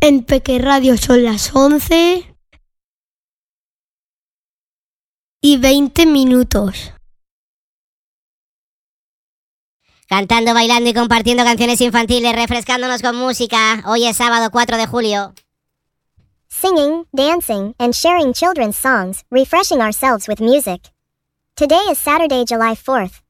En Peque Radio son las 11:20. Cantando, bailando y compartiendo canciones infantiles, refrescándonos con música. Hoy es sábado 4 de julio. Singing, dancing, and sharing children's songs, refreshing ourselves with music. Today is Saturday, July 4th.